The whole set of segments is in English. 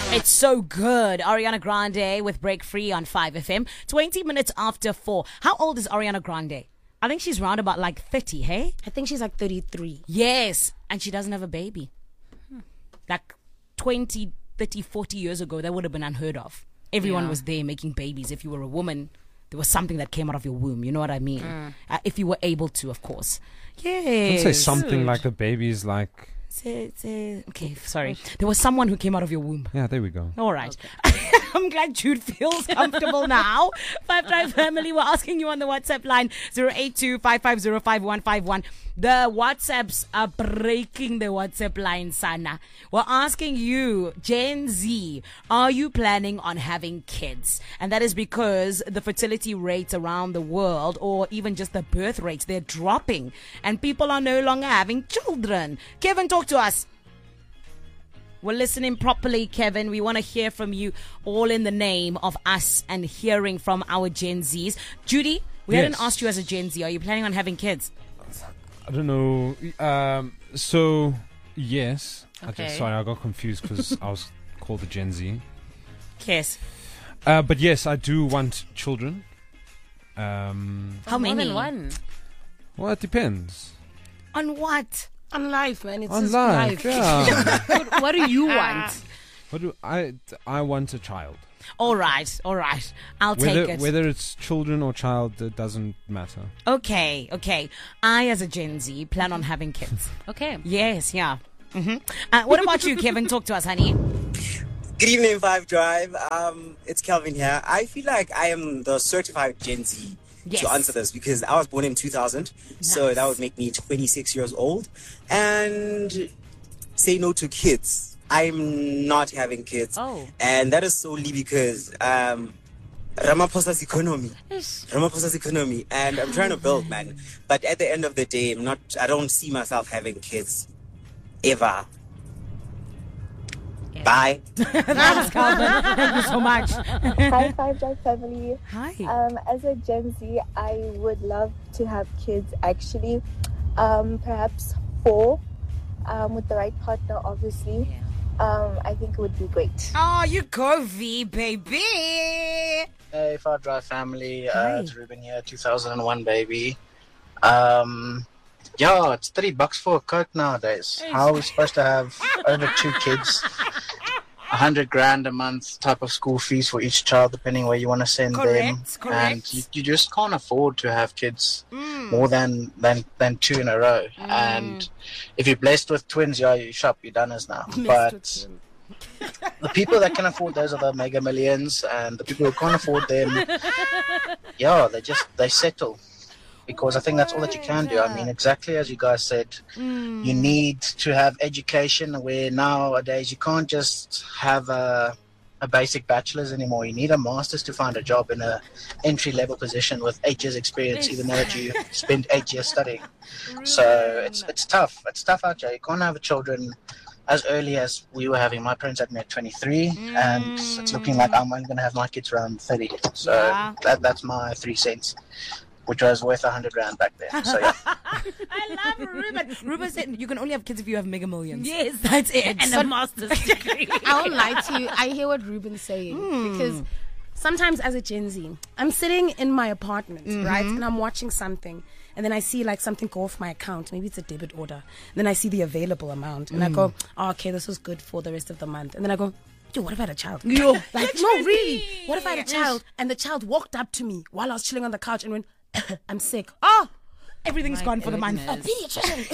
It's so good. Ariana Grande with Break Free on 5FM. 20 minutes after 4. How old is Ariana Grande? I think she's round about like 30, hey? I think she's like 33. Yes. And she doesn't have a baby. Like 20, 30, 40 years ago, that would have been unheard of. Everyone was there making babies. If you were a woman, there was something that came out of your womb. You know what I mean? If you were able to, of course. Yes. Don't say something like the baby's like... Okay, sorry. There was someone who came out of your womb. Yeah, there we go. All right. Okay. I'm glad Jude feels comfortable now. 5 Drive Family, we're asking you on the WhatsApp line 082-550-5151. The WhatsApps are breaking the WhatsApp line, Sana. We're asking you, Gen Z, are you planning on having kids? And that is because the fertility rates around the world, or even just the birth rates, they're dropping. And people are no longer having children. Kevin, talk to us. We're listening properly, Kevin. We want to hear from you, all in the name of us and hearing from our Gen Zs. Judy, we hadn't asked you as a Gen Z. Are you planning on having kids? I don't know. So, yes. Okay. Sorry, I got confused because I was called a Gen Z. Yes. But yes, I do want children. How More many? than one. Well, it depends. On what? On life, man. It's On just life, life. yeah. What do you want? What do I want a child. All right. I'll take it. Whether it's children or child, it doesn't matter. Okay. I, as a Gen Z, plan on having kids. Okay. Yes, yeah. What about you, Kevin? Talk to us, honey. Good evening, Five Drive. It's Kelvin here. I feel like I am the certified Gen Z to answer this because I was born in 2000, so that would make me 26 years old. And say no to kids. I'm not having kids. Oh. And that is solely because Ramaphosa's economy. And I'm trying to build, man. But at the end of the day, I don't see myself having kids. Ever. Yeah. Bye. Thanks, Calvin. Thank you so much. Hi, Five Drive family. Hi. As a Gen Z, I would love to have kids actually. Perhaps 4, with the right partner, obviously. I think it would be great. Oh, you go, V, baby. Hey, Far Drive family. Hi. It's Ruben here, 2001 baby. It's $30 for a Coke nowadays. How are we supposed to have over 2 kids? 100 grand a month type of school fees for each child, depending where you want to send them. Correct. And you just can't afford to have kids more than 2 in a row. And if you're blessed with twins, you shop, you're done as now. But the people that can afford those are the mega millions, and the people who can't afford them, they settle. Because I think that's all that you can do. I mean, exactly as you guys said, you need to have education where nowadays you can't just have a basic bachelor's anymore. You need a master's to find a job in a entry-level position with 8 years experience, even though you spent 8 years studying. So it's tough. It's tough out there. You can't have children as early as we were having. My parents had me at 23, and it's looking like I'm only going to have my kids around 30. So that's my 3 cents. Which was worth 100 rand back then. So yeah. I love Ruben. Ruben said you can only have kids if you have mega millions. Yes, that's it. And a master's degree. I won't lie to you. I hear what Ruben's saying because sometimes as a Gen Z, I'm sitting in my apartment, right? And I'm watching something. And then I see like something go off my account. Maybe it's a debit order. And then I see the available amount. And I go, okay, this was good for the rest of the month. And then I go, yo, what if I had a child? Like, no, really. What if I had a child? And the child walked up to me while I was chilling on the couch and went, I'm sick. Oh, everything's gone for the month. A pediatrician.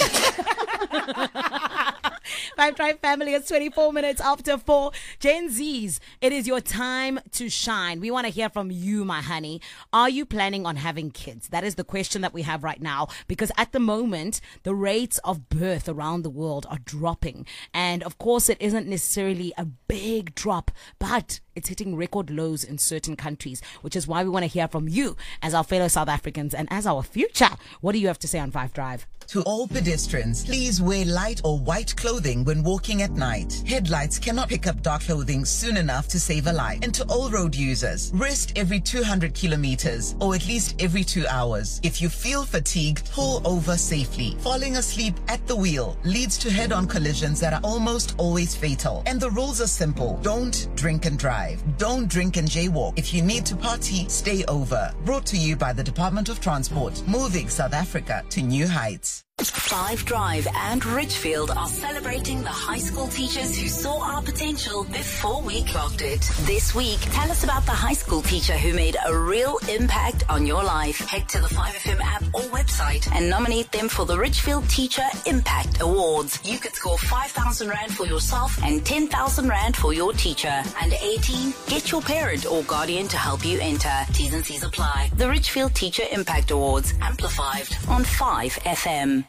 5 Drive family, it's 24 minutes after 4. Gen Zs, it is your time to shine. We want to hear from you, my honey. Are you planning on having kids? That is the question that we have right now, because at the moment, the rates of birth around the world are dropping. And of course, it isn't necessarily a big drop, but it's hitting record lows in certain countries, which is why we want to hear from you as our fellow South Africans and as our future. What do you have to say on 5 Drive? To all pedestrians, please wear light or white clothing when walking at night. Headlights cannot pick up dark clothing soon enough to save a life. And to all road users, rest every 200 kilometers or at least every 2 hours. If you feel fatigue, pull over safely. Falling asleep at the wheel leads to head-on collisions that are almost always fatal. And the rules are simple. Don't drink and drive. Don't drink and jaywalk. If you need to party, stay over. Brought to you by the Department of Transport, moving South Africa to new heights. 5 Drive and Richfield are celebrating the high school teachers who saw our potential before we clocked it. This week, tell us about the high school teacher who made a real impact on your life. Head to the 5FM app or website and nominate them for the Richfield Teacher Impact Awards. You could score 5,000 Rand for yourself and 10,000 Rand for your teacher. Under 18, get your parent or guardian to help you enter. T's and C's apply. The Richfield Teacher Impact Awards, amplified on 5FM.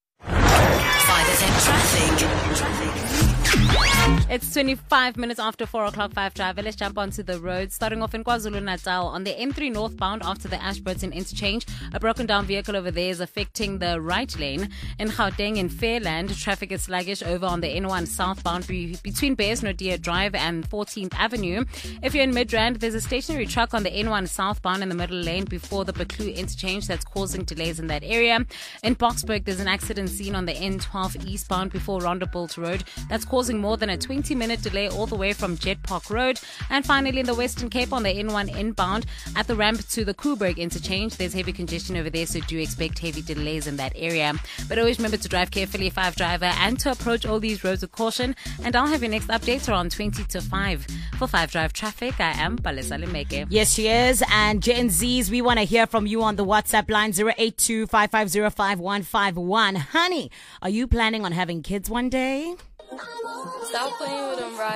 5FM traffic. It's 25 minutes after 4 o'clock, 5 Drive. Let's jump onto the road. Starting off in KwaZulu-Natal on the N3 northbound after the Ashburton interchange. A broken down vehicle over there is affecting the right lane. In Gauteng in Fairland, traffic is sluggish over on the N1 southbound between Bearsnodia Drive and 14th Avenue. If you're in Midrand, there's a stationary truck on the N1 southbound in the middle lane before the Baklu interchange that's causing delays in that area. In Boksburg, there's an accident scene on the N12 eastbound before Rondebolt Road that's causing more than a 20-minute delay all the way from Jet Park Road. And finally, in the Western Cape on the N1 inbound at the ramp to the Koeberg interchange, there's heavy congestion over there, so do expect heavy delays in that area. But always remember to drive carefully, 5 Driver, and to approach all these roads with caution. And I'll have your next update around 20 to 5. For 5 Drive Traffic, I am Palesa Lemeke. Yes, she is. And Gen Zs, we want to hear from you on the WhatsApp line 082-550-5151. Honey, are you planning on having kids one day? Stop playing with them, right?